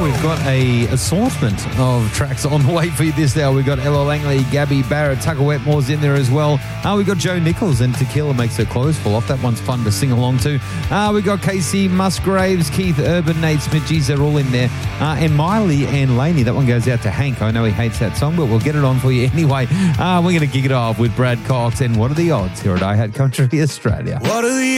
we've got a assortment of tracks on the way for you this hour. We've got Ella Langley, Gabby Barrett, Tucker Wetmore's in there as well. We've got Joe Nichols and Tequila Makes Her Clothes Fall Off. That one's fun to sing along to. We've got Casey Musgraves, Keith Urban, Nate Smith. Geez, they're all in there. And Miley and Laney. That one goes out to Hank. I know he hates that song, but we'll get it on for you anyway. We're going to kick it off with Brad Cox and What Are the Odds here at iHeart Country Australia. What are the